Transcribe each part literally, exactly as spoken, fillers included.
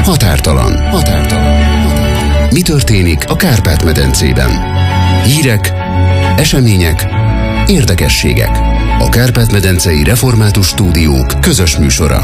Határtalan. Határtalan. Mi történik a Kárpát-medencében? Hírek, események, érdekességek. A Kárpát-medencei Református Stúdiók közös műsora.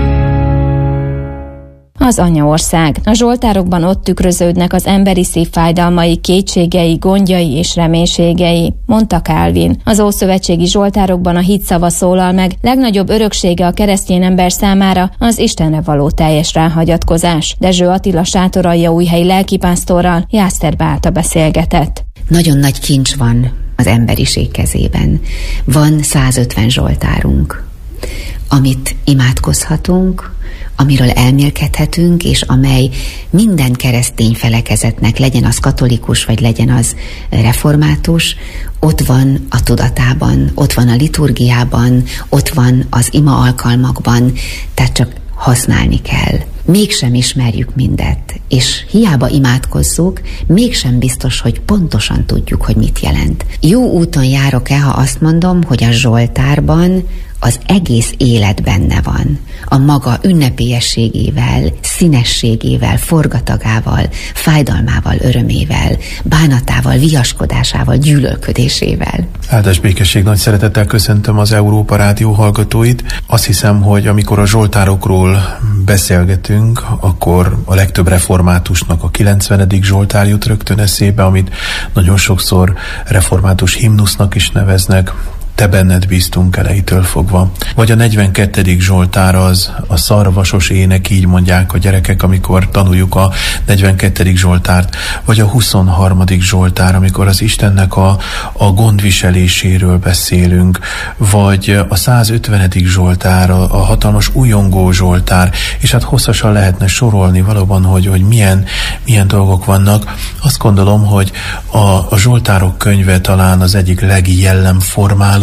Az anyaország. A zsoltárokban ott tükröződnek az emberi szív fájdalmai, kétségei, gondjai és reménységei, mondta Calvin. Az ószövetségi zsoltárokban a hit szava szólal meg, legnagyobb öröksége a keresztény ember számára az Istenre való teljes ráhagyatkozás. Dezső Attila sátoraljaújhelyi lelkipásztorral Jászter Beáta beszélgetett. Nagyon nagy kincs van az emberiség kezében. Van százötven zsoltárunk, amit imádkozhatunk, amiről elmélkedhetünk, és amely minden keresztény felekezetnek, legyen az katolikus, vagy legyen az református, ott van a tudatában, ott van a liturgiában, ott van az ima alkalmakban, tehát csak használni kell. Mégsem ismerjük mindet, és hiába imádkozzuk, mégsem biztos, hogy pontosan tudjuk, hogy mit jelent. Jó úton járok-e, ha azt mondom, hogy a zsoltárban az egész élet benne van. A maga ünnepélyességével, színességével, forgatagával, fájdalmával, örömével, bánatával, viaskodásával, gyűlölködésével. Áldás békesség, nagy szeretettel köszöntöm az Európa Rádió hallgatóit. Azt hiszem, hogy amikor a zsoltárokról beszélgetünk, akkor a legtöbb reformátusnak a kilencvenedik zsoltár jut rögtön eszébe, amit nagyon sokszor református himnusznak is neveznek. Te benned bíztunk elejétől fogva. Vagy a negyvenkettedik zsoltár az a szarvasos ének, így mondják a gyerekek, amikor tanuljuk a negyvenkettedik zsoltárt. Vagy a huszonharmadik zsoltár, amikor az Istennek a, a gondviseléséről beszélünk. Vagy a százötvenedik zsoltár, a, a hatalmas újongó zsoltár. És hát hosszasan lehetne sorolni valóban, hogy, hogy milyen, milyen dolgok vannak. Azt gondolom, hogy a, a zsoltárok könyve talán az egyik legjellemformáló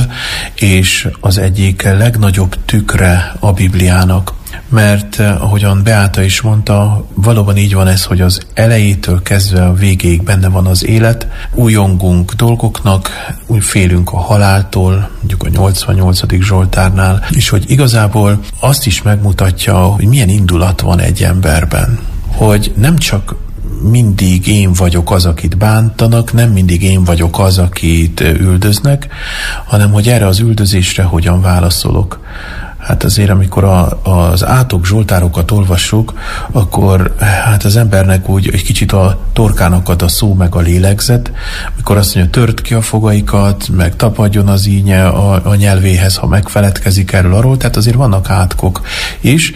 és az egyik legnagyobb tükre a Bibliának. Mert ahogyan Beáta is mondta, valóban így van ez, hogy az elejétől kezdve a végéig benne van az élet. Újongunk dolgoknak, úgy félünk a haláltól, mondjuk a nyolcvannyolcadik zsoltárnál, és hogy igazából azt is megmutatja, hogy milyen indulat van egy emberben. Hogy nem csak mindig én vagyok az, akit bántanak, nem mindig én vagyok az, akit üldöznek, hanem hogy erre az üldözésre hogyan válaszolok. Hát azért, amikor a, az átok zsoltárokat olvassuk, akkor hát az embernek úgy egy kicsit a torkán akad a szó meg a lélegzet, amikor azt mondja, tört ki a fogaikat, meg tapadjon az ínye a, a nyelvéhez, ha megfeledkezik erről arról, tehát azért vannak átkok is,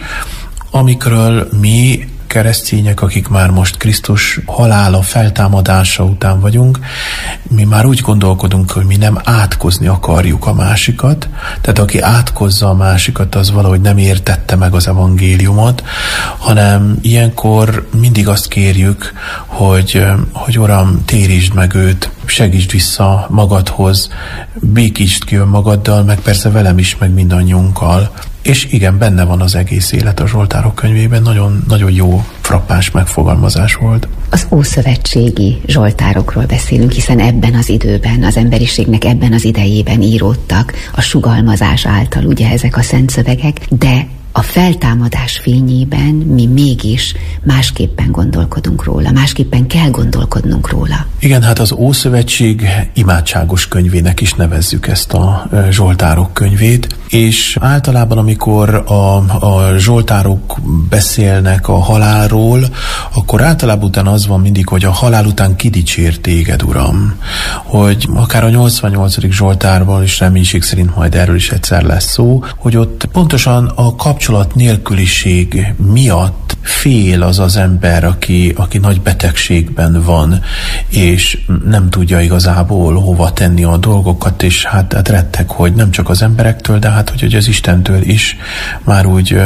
amikről mi keresztények, akik már most Krisztus halála, feltámadása után vagyunk, mi már úgy gondolkodunk, hogy mi nem átkozni akarjuk a másikat, tehát aki átkozza a másikat, az valahogy nem értette meg az evangéliumot, hanem ilyenkor mindig azt kérjük, hogy, hogy Uram, térítsd meg őt, segítsd vissza magadhoz, békítsd ki önmagaddal, meg persze velem is, meg mindannyiunkkal. És igen, benne van az egész élet a zsoltárok könyvében, nagyon, nagyon jó, frappáns megfogalmazás volt. Az ószövetségi zsoltárokról beszélünk, hiszen ebben az időben, az emberiségnek ebben az idejében íródtak a sugalmazás által ugye ezek a szent szövegek, de a feltámadás fényében mi mégis másképpen gondolkodunk róla, másképpen kell gondolkodnunk róla. Igen, hát az Ószövetség imádságos könyvének is nevezzük ezt a zsoltárok könyvét, és általában amikor a, a zsoltárok beszélnek a halálról, akkor általában utána az van mindig, hogy a halál után kidicsér téged, Uram. Hogy akár a nyolcvannyolcadik zsoltárban is reménység szerint majd erről is egyszer lesz szó, hogy ott pontosan a kapcsolat nélküliség miatt fél az az ember, aki, aki nagy betegségben van, és nem tudja igazából hova tenni a dolgokat, és hát, hát retteg, hogy nem csak az emberektől, de hát hogy, hogy az Istentől is már úgy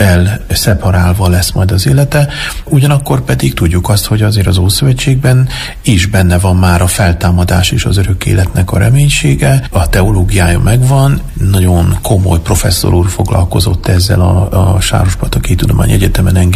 elszeparálva lesz majd az élete. Ugyanakkor pedig tudjuk azt, hogy azért az Ószövetségben is benne van már a feltámadás és az örök életnek a reménysége, a teológiája megvan, nagyon komoly professzor úr foglalkozott ezzel a, a Sárospataki Tudományegyetemen, Engi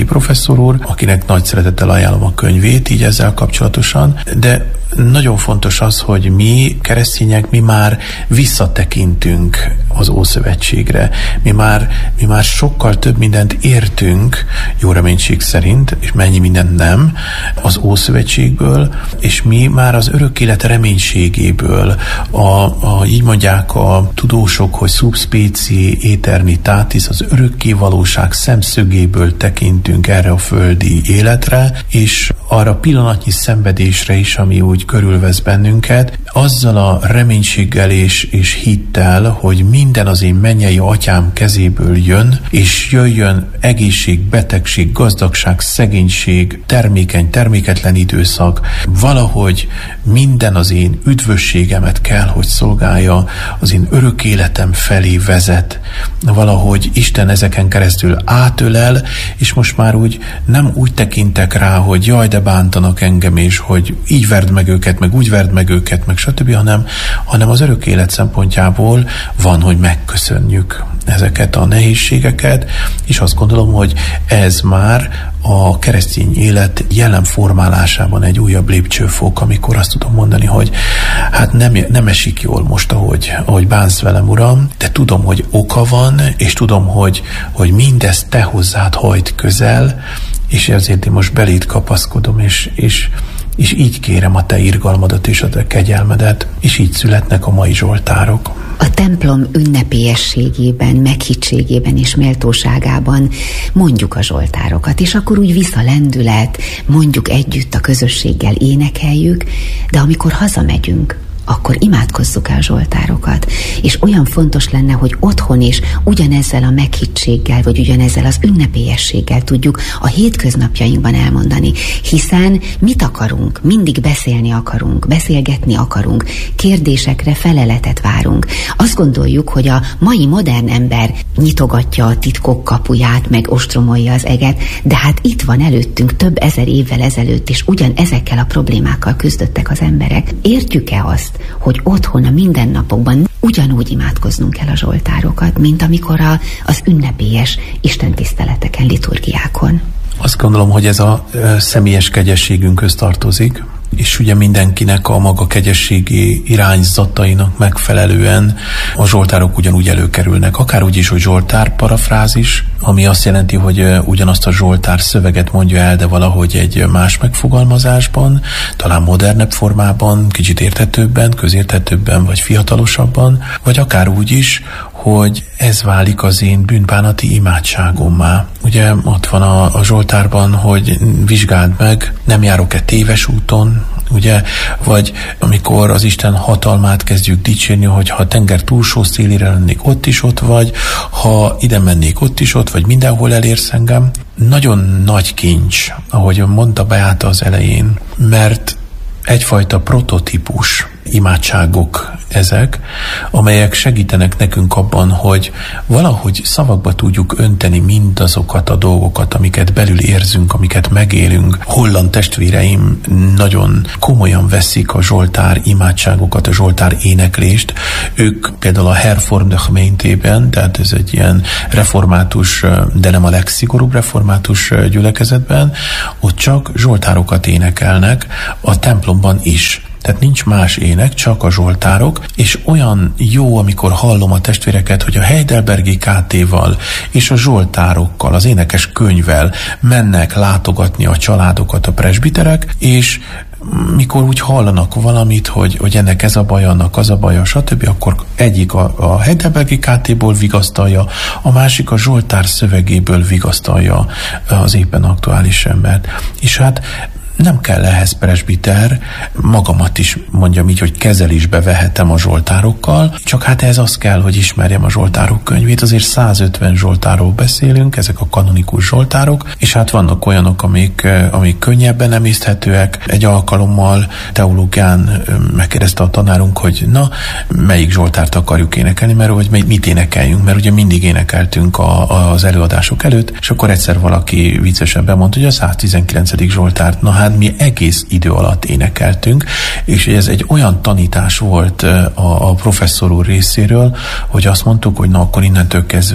Börgi professzor úr, akinek nagy szeretettel ajánlom a könyvét így ezzel kapcsolatosan, de nagyon fontos az, hogy mi keresztények, mi már visszatekintünk az Ószövetségre. Mi már, mi már sokkal több mindent értünk, jó reménység szerint, és mennyi mindent nem, az Ószövetségből, és mi már az örök élet reménységéből, a, a, így mondják a tudósok, hogy subspecie aeternitatis, az örökké valóság szemszögéből tekintünk erre a földi életre, és arra pillanatnyi szenvedésre is, ami úgy körülvesz bennünket, azzal a reménységgel és, és hittel, hogy minden az én mennyei atyám kezéből jön, és jöjjön egészség, betegség, gazdagság, szegénység, termékeny, terméketlen időszak, valahogy minden az én üdvösségemet kell, hogy szolgálja, az én örök életem felé vezet, valahogy Isten ezeken keresztül átölel, és most már úgy nem úgy tekintek rá, hogy jaj, de bántanak engem, és hogy így verd meg őket, meg úgy verd meg őket, meg stb., hanem, hanem az örök élet szempontjából van, hogy megköszönjük ezeket a nehézségeket, és azt gondolom, hogy ez már a keresztény élet jelen formálásában egy újabb lépcsőfok, amikor azt tudom mondani, hogy hát nem, nem esik jól most, ahogy, ahogy bánsz velem, Uram, de tudom, hogy oka van, és tudom, hogy, hogy mindezt te hozzád hajt közel, és ezért én most beléd kapaszkodom, és, és, és így kérem a te irgalmadat és a te kegyelmedet, és így születnek a mai zsoltárok. A templom ünnepélyességében, meghittségében és méltóságában mondjuk a zsoltárokat, és akkor úgy visz a lendület, mondjuk együtt a közösséggel énekeljük, de amikor hazamegyünk, akkor imádkozzuk el zsoltárokat. És olyan fontos lenne, hogy otthon is ugyanezzel a meghittséggel, vagy ugyanezzel az ünnepélyességgel tudjuk a hétköznapjainkban elmondani. Hiszen mit akarunk? Mindig beszélni akarunk, beszélgetni akarunk, kérdésekre feleletet várunk. Azt gondoljuk, hogy a mai modern ember nyitogatja a titkok kapuját, meg ostromolja az eget, de hát itt van előttünk több ezer évvel ezelőtt, és ugyan ezekkel a problémákkal küzdöttek az emberek. Értjük-e azt, hogy otthon a mindennapokban ugyanúgy imádkoznunk kell a zsoltárokat, mint amikor a, az ünnepélyes istentiszteleteken, liturgiákon? Azt gondolom, hogy ez a személyes kegyességünkhöz tartozik, és ugye mindenkinek a maga kegyességi irányzatainak megfelelően a zsoltárok ugyanúgy előkerülnek. Akár úgy is, hogy zsoltár parafrázis, ami azt jelenti, hogy ugyanazt a zsoltár szöveget mondja el, de valahogy egy más megfogalmazásban, talán modernebb formában, kicsit érthetőbben, közérthetőbben, vagy fiatalosabban, vagy akár úgy is, hogy ez válik az én bűnbánati imádságommá. Ugye ott van a, a zsoltárban, hogy vizsgáld meg, nem járok-e téves úton, ugye, vagy amikor az Isten hatalmát kezdjük dicsérni, hogy ha a tenger túlsó szélére lennék, ott is ott vagy, ha ide mennék, ott is ott vagy, mindenhol elérsz engem. Nagyon nagy kincs, ahogy mondta Beáta az elején, mert egyfajta prototípus imádságok ezek, amelyek segítenek nekünk abban, hogy valahogy szavakba tudjuk önteni mindazokat a dolgokat, amiket belül érzünk, amiket megélünk. Holland testvéreim nagyon komolyan veszik a zsoltár imádságokat, a zsoltár éneklést. Ők például a Hervormde gemeentében, tehát ez egy ilyen református, de nem a legszigorúbb református gyülekezetben, ott csak zsoltárokat énekelnek, a templomban is. Tehát nincs más ének, csak a zsoltárok, és olyan jó, amikor hallom a testvéreket, hogy a Heidelbergi ká té-val és a zsoltárokkal, az énekes könyvvel mennek látogatni a családokat a presbiterek, és mikor úgy hallanak valamit, hogy, hogy ennek ez a baj, annak az a baja, stb., akkor egyik a, a Heidelbergi ká té-ból vigasztalja, a másik a zsoltár szövegéből vigasztalja az éppen aktuális embert. És hát nem kell ehhez presbiter, magamat is mondjam így, hogy kezelésbe vehetem a zsoltárokkal, csak hát ez az kell, hogy ismerjem a zsoltárok könyvét, azért százötven zsoltárról beszélünk, ezek a kanonikus zsoltárok, és hát vannak olyanok, amik, amik könnyebben emészthetőek. Egy alkalommal teológián megkérdezte a tanárunk, hogy na, melyik zsoltárt akarjuk énekelni, mert hogy mit énekeljünk, mert ugye mindig énekeltünk a, az előadások előtt, és akkor egyszer valaki viccesebben mondta, hogy a száztizenkilencedik zsoltárt, na hát mi egész idő alatt énekeltünk, és ez egy olyan tanítás volt a, a professzor úr részéről, hogy azt mondtuk, hogy na akkor innentől kezdve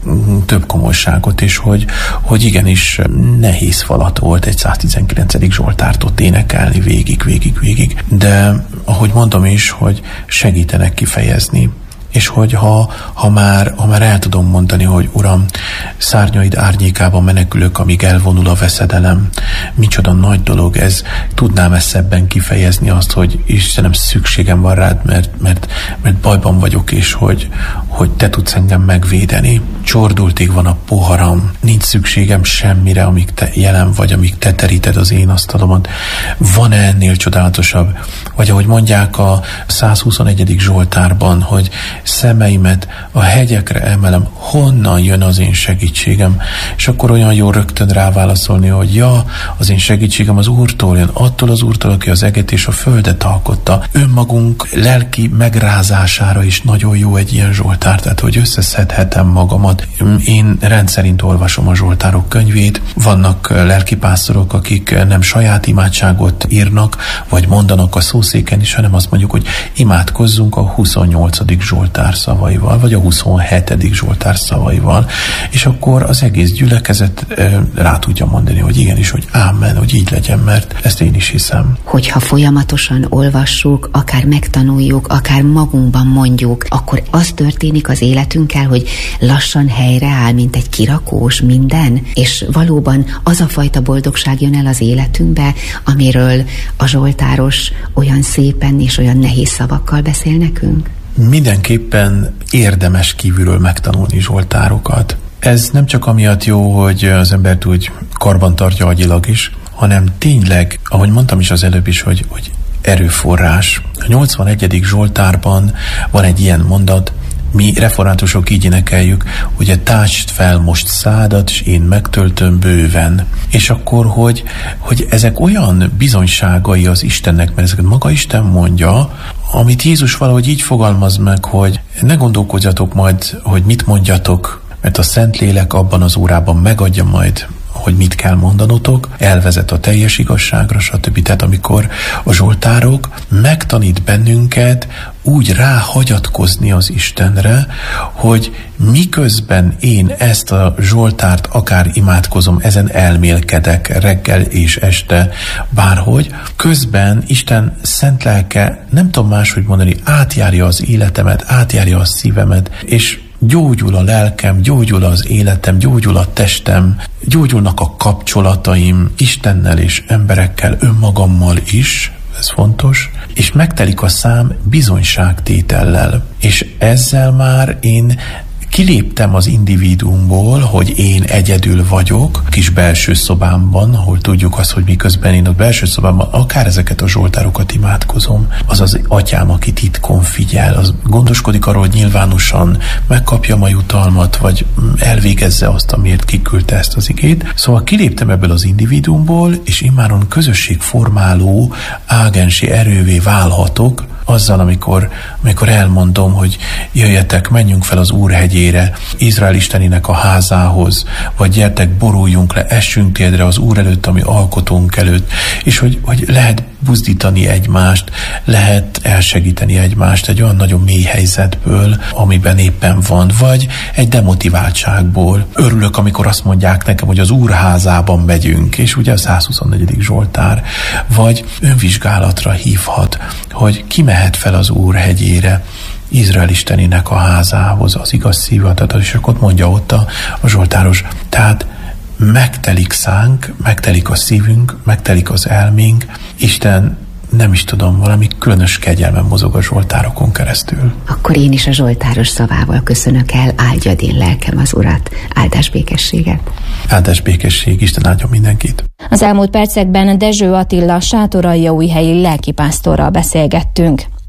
több komolyságot, és hogy, hogy igenis nehéz falat volt egy száztizenkilencedik Zsoltárt ott énekelni végig, végig, végig. De ahogy mondom is, hogy segítenek kifejezni, és hogy ha, ha, már, ha már el tudom mondani, hogy Uram, szárnyaid árnyékában menekülök, amíg elvonul a veszedelem, micsoda nagy dolog ez, tudnám ezt ebben kifejezni azt, hogy Istenem, szükségem van rád, mert, mert, mert bajban vagyok, és hogy, hogy te tudsz engem megvédeni. Csordultig van a poharam, nincs szükségem semmire, amíg te jelen vagy, amíg te teríted az én asztalomat. Van-e ennél csodálatosabb? Vagy ahogy mondják a százhuszonegyedik Zsoltárban, hogy szemeimet a hegyekre emelem, honnan jön az én segítségem? És akkor olyan jó rögtön ráválaszolni, hogy ja, az én segítségem az Úrtól jön, attól az Úrtól, aki az eget és a földet alkotta. Önmagunk lelki megrázására is nagyon jó egy ilyen Zsoltár, tehát hogy összeszedhetem magamat. Én rendszerint olvasom a Zsoltárok könyvét, vannak lelkipásztorok, akik nem saját imádságot írnak, vagy mondanak a szószéken is, hanem azt mondjuk, hogy imádkozzunk a huszonnyolcadik Zsoltár szavaival, vagy a huszonhetedik Zsoltár szavaival, és akkor az egész gyülekezet rá tudja mondani, hogy igenis, hogy ámen, hogy így legyen, mert ezt én is hiszem. Hogyha folyamatosan olvassuk, akár megtanuljuk, akár magunkban mondjuk, akkor az történik az életünkkel, hogy lassan helyreáll, mint egy kirakós minden, és valóban az a fajta boldogság jön el az életünkbe, amiről a zsoltáros olyan szépen és olyan nehéz szavakkal beszél nekünk? Mindenképpen érdemes kívülről megtanulni zsoltárokat. Ez nem csak amiatt jó, hogy az embert úgy karban tartja agyilag is, hanem tényleg, ahogy mondtam is az előbb is, hogy, hogy erőforrás. A nyolcvanegyedik Zsoltárban van egy ilyen mondat, mi reformátusok így énekeljük, hogy tácsd fel most szádat, és én megtöltöm bőven. És akkor, hogy, hogy ezek olyan bizonyságai az Istennek, mert ezeket maga Isten mondja, amit Jézus valahogy így fogalmaz meg, hogy ne gondolkodjatok majd, hogy mit mondjatok, mert a Szentlélek abban az órában megadja majd, hogy mit kell mondanotok, elvezet a teljes igazságra, stb. Tehát amikor a zsoltárok megtanít bennünket úgy ráhagyatkozni az Istenre, hogy miközben én ezt a zsoltárt akár imádkozom, ezen elmélkedek reggel és este, bárhogy, közben Isten szent lelke, nem tudom máshogy mondani, átjárja az életemet, átjárja a szívemet, és gyógyul a lelkem, gyógyul az életem, gyógyul a testem, gyógyulnak a kapcsolataim Istennel és emberekkel, önmagammal is, ez fontos, és megtelik a szám bizonyságtétellel. És ezzel már én kiléptem az individuumból, hogy én egyedül vagyok, kis belső szobámban, ahol tudjuk azt, hogy miközben én a belső szobámban akár ezeket a zsoltárokat imádkozom, az az atyám, aki titkon figyel, az gondoskodik arról, hogy nyilvánosan megkapja a jutalmat, vagy elvégezze azt, amiért kiküldte ezt az igét. Szóval kiléptem ebből az individuumból, és immáron közösségformáló ágensi erővé válhatok, azzal, amikor, amikor elmondom, hogy jöjjetek, menjünk fel az Úr hegyére, Izrael Istenének a házához, vagy gyertek, boruljunk le, essünk térdre az Úr előtt, ami alkotónk előtt, és hogy, hogy lehet buzdítani egymást, lehet elsegíteni egymást egy olyan nagyon mély helyzetből, amiben éppen van, vagy egy demotiváltságból. Örülök, amikor azt mondják nekem, hogy az Úr házában megyünk, és ugye a százhuszonnegyedik Zsoltár, vagy önvizsgálatra hívhat, hogy ki mehet fel az Úr hegyére, Izrael Istenének a házához, az igaz szívadat, és akkor mondja ott a, a zsoltáros. Tehát megtelik szánk, megtelik a szívünk, megtelik az elménk, Isten, nem is tudom, valami különös kegyelmen mozog a zsoltárokon keresztül. Akkor én is a zsoltáros szavával köszönök el, áldjad én lelkem az Urat, áldás békességet. Áldás békesség, Isten áldjon mindenkit. Az elmúlt percekben Dezső Attila sátoraljaújhelyi lelkipásztorral beszélgettünk.